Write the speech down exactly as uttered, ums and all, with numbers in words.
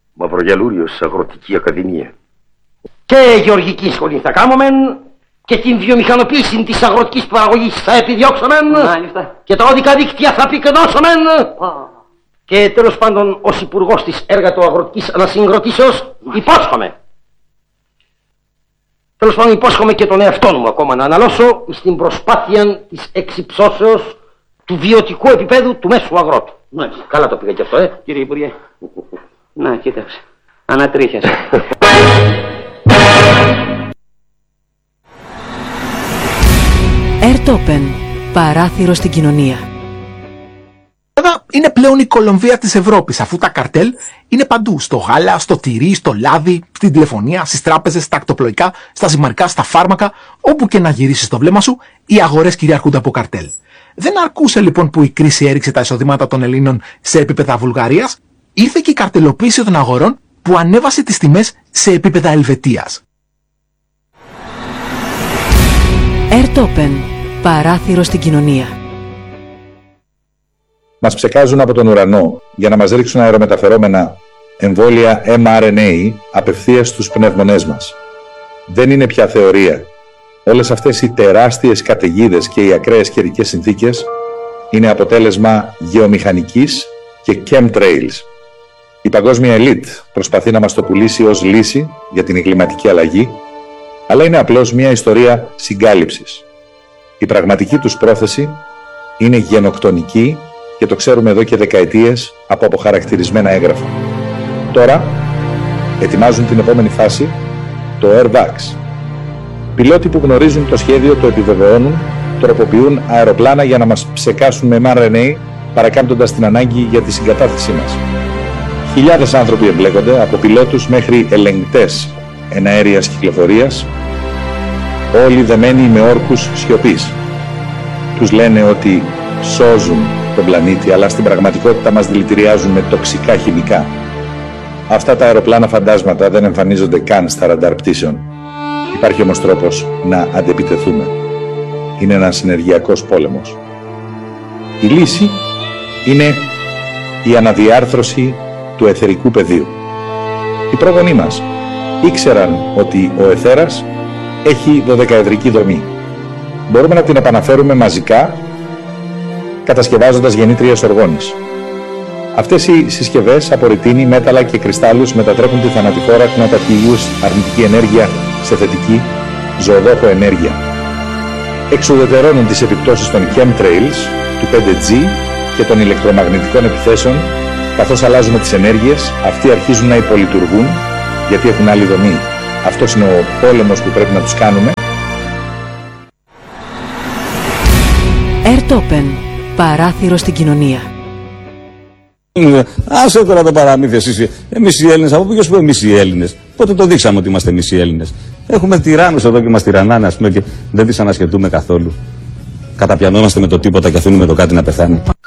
Μαυρογιαλούριος, Αγροτική Ακαδημία. Και γεωργική σχολή θα κάνουμε και την βιομηχανοποίηση της αγροτικής παραγωγής θα επιδιώξουμε. Μάλιστα. Και τα οδικά δίκτυα θα πυκνώσουμε. Και τέλος πάντων ως υπουργός της εργατοαγροτικής ανασυγκροτήσεως υπόσχομαι. Τέλος πάντων υπόσχομαι και τον εαυτό μου ακόμα να αναλώσω στην προσπάθεια της εξυψώσεως του βιωτικού επίπεδου του μέσου αγρότου. Μάλιστα. Καλά το πήγα και αυτό, ε. Κύριε Υπουργέ. Να, κοίταξε. Ανατρίχιασε. Ερτόπεν. Παράθυρο στην κοινωνία. Είναι πλέον η Κολομβία της Ευρώπης, αφού τα καρτέλ είναι παντού. Στο γάλα, στο τυρί, στο λάδι, στην τηλεφωνία, στις τράπεζες, στα ακτοπλοϊκά, στα ζυμαρικά, στα φάρμακα. Όπου και να γυρίσεις το βλέμμα σου, οι αγορές κυριαρχούνται από καρτέλ. Δεν αρκούσε λοιπόν που η κρίση έριξε τα εισοδήματα των Ελλήνων σε επίπεδα Βουλγαρίας, ήρθε και η καρτελοποίηση των αγορών που ανέβασε τις τιμές σε επίπεδα Ελβετίας. Ερτόπεν. Παράθυρο στην κοινωνία. Μας ψεκάζουν από τον ουρανό για να μας ρίξουν αερομεταφερόμενα εμβόλια εμ αρ εν έι απευθείας στους πνεύμονές μας. Δεν είναι πια θεωρία. Όλες αυτές οι τεράστιες καταιγίδες και οι ακραίες καιρικές συνθήκες είναι αποτέλεσμα γεωμηχανικής και chemtrails. Η παγκόσμια ελίτ προσπαθεί να μας το πουλήσει ως λύση για την κλιματική αλλαγή, αλλά είναι απλώς μια ιστορία συγκάλυψης. Η πραγματική τους πρόθεση είναι γενοκτονική και το ξέρουμε εδώ και δεκαετίες από αποχαρακτηρισμένα έγγραφα. Τώρα ετοιμάζουν την επόμενη φάση, το Airvax. Πιλότοι που γνωρίζουν το σχέδιο το επιβεβαιώνουν, τροποποιούν αεροπλάνα για να μας ψεκάσουν με εμ αρ εν έι, παρακάμπτοντας την ανάγκη για τη συγκατάθεσή μας. Χιλιάδες άνθρωποι εμπλέκονται, από πιλότους μέχρι ελεγκτές εναέριας κυκλοφορίας, όλοι δεμένοι με όρκους σιωπής. Τους λένε ότι σώζουν τον πλανήτη, αλλά στην πραγματικότητα μας δηλητηριάζουν με τοξικά χημικά. Αυτά τα αεροπλάνα φαντάσματα δεν εμφανίζονται καν στα ραντάρ πτήσεων. Υπάρχει όμως τρόπος να αντεπιτεθούμε. Είναι ένας ενεργειακός πόλεμος. Η λύση είναι η αναδιάρθρωση του αιθερικού πεδίου. Οι πρόγονοί μας ήξεραν ότι ο αιθέρας έχει δωδεκαεδρική δομή. Μπορούμε να την επαναφέρουμε μαζικά κατασκευάζοντας γεννήτριες οργώνης. Αυτές οι συσκευές από ρητίνη, μέταλλα και κρυστάλλους μετατρέπουν τη θανατηφόρα χνοτατηγούς αρνητική ενέργεια σε θετική ζωοδόχο ενέργεια. Εξουδετερώνουν τις επιπτώσεις των chemtrails, του πέντε τζι και των ηλεκτρομαγνητικών επιθέσεων. Καθώς αλλάζουμε τις ενέργειες, αυτοί αρχίζουν να υπολειτουργούν γιατί έχουν άλλη δομή. Αυτός είναι ο πόλεμος που πρέπει να τους κάνουμε. Ερτόπεν. Παράθυρο στην κοινωνία. Άσε τώρα το παραμύθι εσείς. Εμείς οι Έλληνες, από ποιος που εμείς οι Έλληνες. Πότε το δείξαμε ότι είμαστε εμείς οι Έλληνες. Έχουμε τυράννους εδώ και μας τυραννάνε, ας πούμε, και δεν τις ανασχετούμε καθόλου. Καταπιανόμαστε με το τίποτα και αφήνουμε το κάτι να πεθάνει.